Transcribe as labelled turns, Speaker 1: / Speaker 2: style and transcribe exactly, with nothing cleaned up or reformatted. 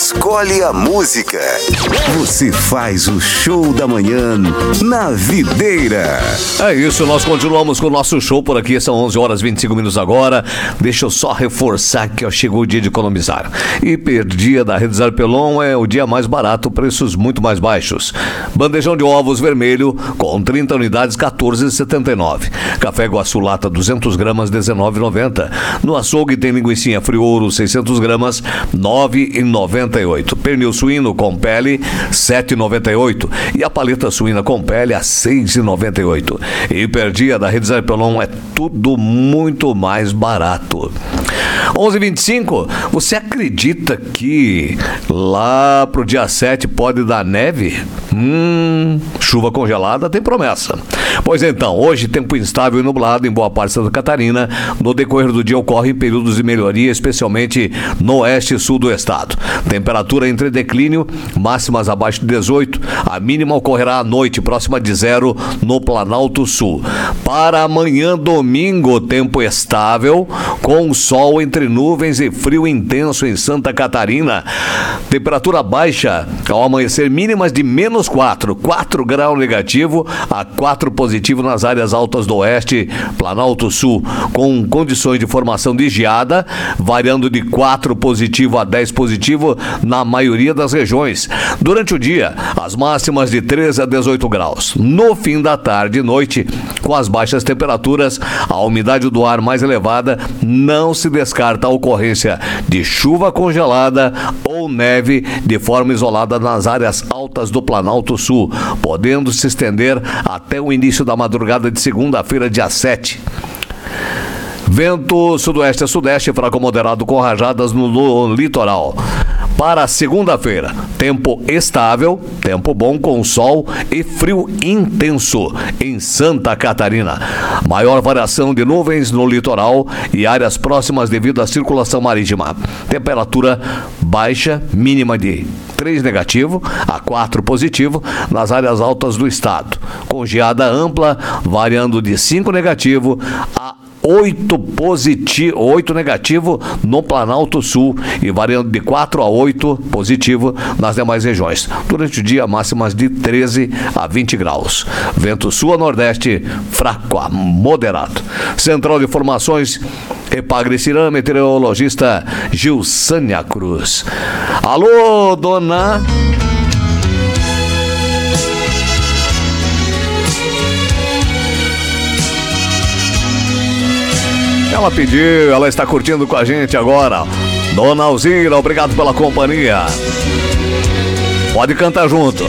Speaker 1: escolhe a música. Você faz o show da manhã na Videira.
Speaker 2: É isso, nós continuamos com o nosso show por aqui. São onze horas e vinte e cinco minutos agora. Deixa eu só reforçar que ó, chegou o dia de economizar. Hiperdia da Rede Zarpelon é o dia mais barato, preços muito mais baixos. Bandejão de ovos vermelho com trinta unidades, quatorze reais e setenta e nove centavos. Café Guaçu lata duzentas gramas, dezenove reais e noventa centavos. No açougue tem linguicinha Friouro seiscentas gramas, nove reais e noventa e oito centavos. Pernil suíno com pele, sete reais e noventa e oito centavos. E a paleta suína com pele a seis reais e noventa e oito centavos. Hiperdia da Rede Zarpelon é tudo muito mais barato. onze e vinte e cinco, você acredita que lá pro dia sete pode dar neve? Hum, chuva congelada tem promessa. Pois então, hoje tempo instável e nublado em boa parte de Santa Catarina. No decorrer do dia ocorrem períodos de melhoria, especialmente no oeste e sul do estado. Temperatura entre declínio, máximas abaixo de dezoito. A mínima ocorrerá à noite, próxima de zero no Planalto Sul. Para amanhã, domingo, tempo estável, com sol entre nuvens e frio intenso em Santa Catarina. Temperatura baixa ao amanhecer, mínimas de menos quatro, quatro graus negativo a quatro positivo nas áreas altas do oeste, Planalto Sul, com condições de formação de geada, variando de quatro positivo a dez positivo na maioria das regiões. Durante o dia, as máximas de treze a dezoito graus. No fim da tarde e noite, com as baixas temperaturas, a umidade do ar mais elevada, não se descarta a ocorrência de chuva congelada ou neve de forma isolada nas áreas altas do Planalto Sul, podendo se estender até o início da madrugada de segunda-feira, dia sete. Vento sudoeste a sudeste, fraco moderado com rajadas no, no litoral. Para segunda-feira, tempo estável, tempo bom com sol e frio intenso em Santa Catarina. Maior variação de nuvens no litoral e áreas próximas devido à circulação marítima. Temperatura baixa, mínima de três negativo a quatro positivo nas áreas altas do estado. Com geada ampla, variando de cinco negativo a oito positivo, oito negativo no Planalto Sul e variando de quatro a oito positivo nas demais regiões. Durante o dia, máximas de treze a vinte graus. Vento sul a nordeste, fraco a moderado. Central de Informações, Epagre-Cirã, meteorologista Gilsânia Cruz. Alô, dona... Ela pediu, ela está curtindo com a gente agora. Dona Alzira, obrigado pela companhia. Pode cantar junto.